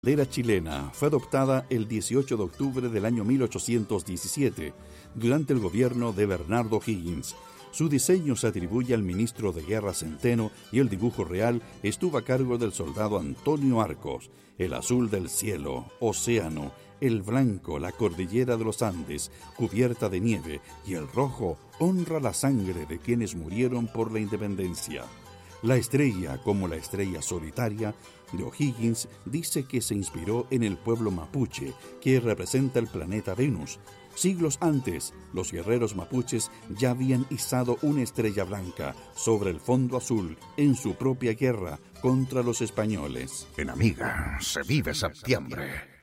La bandera chilena fue adoptada el 18 de octubre del año 1817 durante el gobierno de Bernardo O'Higgins. Su diseño se atribuye al ministro de Guerra Centeno y el dibujo real estuvo a cargo del soldado Antonio Arcos. El azul del cielo, océano, el blanco, la cordillera de los Andes, cubierta de nieve, y el rojo honra la sangre de quienes murieron por la independencia. La estrella, como la estrella solitaria de O'Higgins, dice que se inspiró en el pueblo mapuche, que representa el planeta Venus. Siglos antes, los guerreros mapuches ya habían izado una estrella blanca sobre el fondo azul en su propia guerra contra los españoles. En Amiga se vive septiembre.